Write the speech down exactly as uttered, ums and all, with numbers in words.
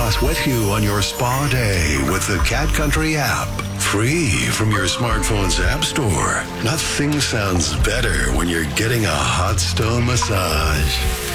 us with you on your spa day with the Cat Country app. Free from your smartphone's app store. Nothing sounds better when you're getting a hot stone massage.